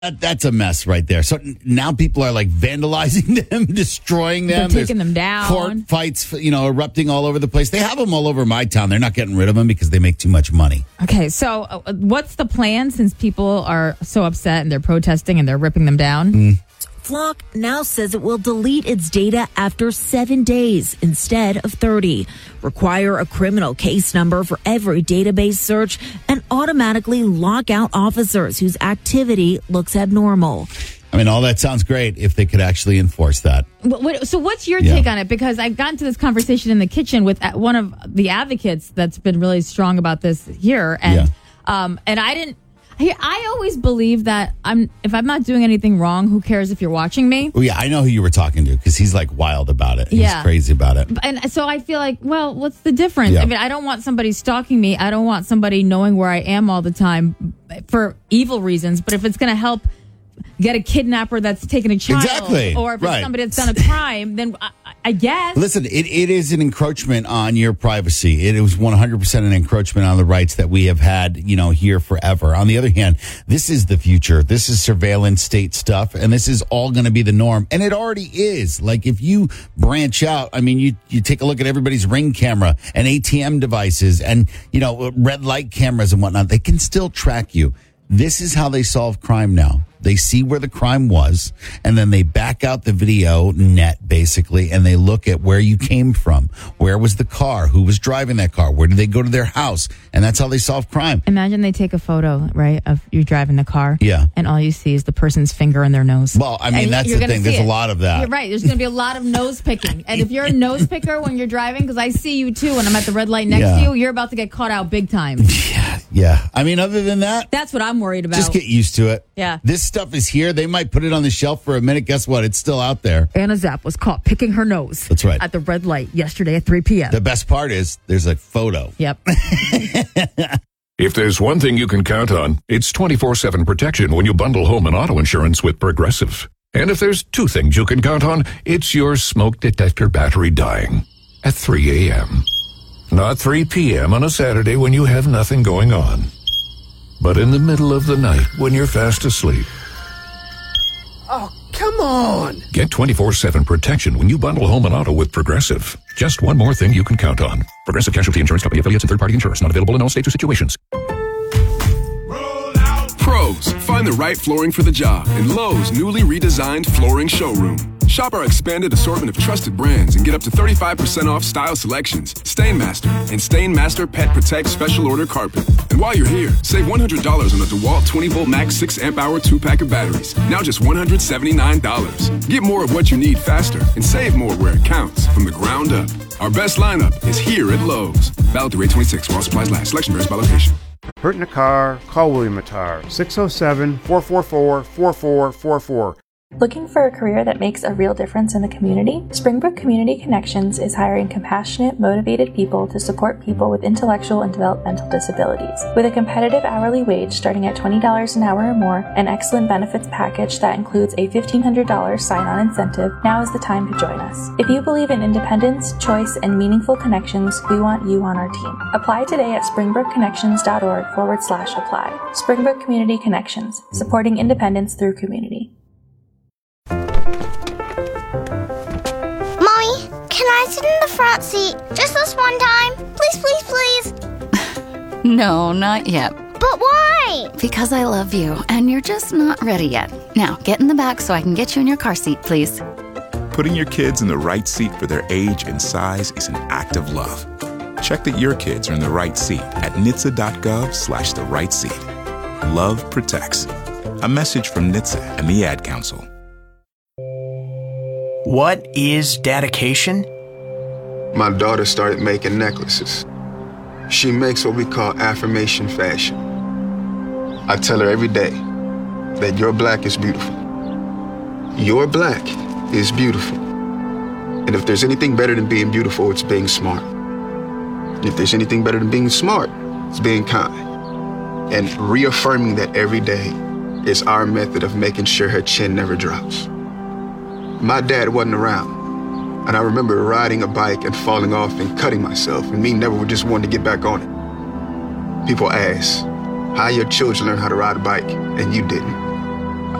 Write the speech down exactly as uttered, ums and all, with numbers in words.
That, that's a mess right there. So now people are like vandalizing them, destroying them. They're taking There's them down. Court fights, you know, erupting all over the place. They have them all over my town. They're not getting rid of them because they make too much money. Okay, so uh, what's the plan since people are so upset and they're protesting and they're ripping them down? Mm. Flock now says it will delete its data after seven days instead of thirty, require a criminal case number for every database search, and automatically lock out officers whose activity looks abnormal. I mean, all that sounds great if they could actually enforce that. What, what, so what's your Yeah. take on it? Because I got into this conversation in the kitchen with uh, one of the advocates that's been really strong about this here. And, Yeah. um, and I didn't... I, I always believe that I'm if I'm not doing anything wrong, who cares if you're watching me? Well, yeah, I know who you were talking to because he's like wild about it. He's Yeah. crazy about it. And so I feel like, well, what's the difference? Yeah. I mean, I don't want somebody stalking me. I don't want somebody knowing where I am all the time for evil reasons. But if it's going to help get a kidnapper that's taken a child, Exactly. or if Right. it's somebody that's done a crime, then I, I guess. Listen, it, it is an encroachment on your privacy. It was one hundred percent an encroachment on the rights that we have had, you know, here forever. On the other hand, this is the future. This is surveillance state stuff, and this is all going to be the norm. And it already is. Like, if you branch out, I mean, you, you take a look at everybody's Ring camera and A T M devices and, you know, red light cameras and whatnot. They can still track you. This is how they solve crime now. They see where the crime was, and then they back out the video net, basically, and they look at where you came from. Where was the car? Who was driving that car? Where did they go to their house? And that's how they solve crime. Imagine they take a photo, right, of you driving the car. Yeah. And all you see is the person's finger in their nose. Well, I mean, And that's you're the gonna thing. see There's a it. lot of that. You're right. There's going to be a lot of nose picking. And if you're a nose picker when you're driving, because I see you too when I'm at the red light next Yeah. to you, you're about to get caught out big time. Yeah, yeah. I mean, other than that, That's what I'm worried about. just get used to it. Yeah. This stuff is here. They might put it on the shelf for a minute. Guess what? It's still out there. Anna Zapp was caught picking her nose. That's right. At the red light yesterday at three p.m. The best part is there's a photo. Yep. If there's one thing you can count on, it's twenty-four seven protection when you bundle home and auto insurance with Progressive. And if there's two things you can count on, it's your smoke detector battery dying at three a.m. Not three p.m. on a Saturday when you have nothing going on, but in the middle of the night when you're fast asleep. Oh, come on! Get twenty-four seven protection when you bundle home and auto with Progressive. Just one more thing you can count on. Progressive Casualty Insurance Company affiliates and third-party insurers. Not available in all states or situations. Pros, find the right flooring for the job in Lowe's newly redesigned flooring showroom. Shop our expanded assortment of trusted brands and get up to thirty-five percent off style selections, Stainmaster, and Stainmaster Pet Protect Special Order Carpet. And while you're here, save one hundred dollars on the DeWalt twenty volt Max six amp hour two pack of batteries. Now just one hundred seventy-nine dollars. Get more of what you need faster and save more where it counts from the ground up. Our best lineup is here at Lowe's. Valid through eight twenty-six while supplies last. Selection varies by location. Hurt in a car? Call William Attar, six oh seven, four four four, four four four four. Looking for a career that makes a real difference in the community? Springbrook Community Connections is hiring compassionate, motivated people to support people with intellectual and developmental disabilities. With a competitive hourly wage starting at twenty dollars an hour or more, an excellent benefits package that includes a fifteen hundred dollars sign-on incentive, now is the time to join us. If you believe in independence, choice, and meaningful connections, we want you on our team. Apply today at springbrookconnections.org forward slash apply. Springbrook Community Connections, supporting independence through community. Can I sit in the front seat just this one time? Please, please, please. No, not yet. But why? Because I love you, and you're just not ready yet. Now, get in the back so I can get you in your car seat, please. Putting your kids in the right seat for their age and size is an act of love. Check that your kids are in the right seat at N H T S A dot gov slash the right seat. Love protects. A message from N H T S A and the Ad Council. What is dedication? My daughter started making necklaces. She makes what we call affirmation fashion. I tell her every day that your black is beautiful. Your black is beautiful. And if there's anything better than being beautiful, it's being smart. And if there's anything better than being smart, it's being kind. And reaffirming that every day is our method of making sure her chin never drops. My dad wasn't around, and I remember riding a bike and falling off and cutting myself, and me never just wanting to get back on it. People ask, how your children learn how to ride a bike, and you didn't.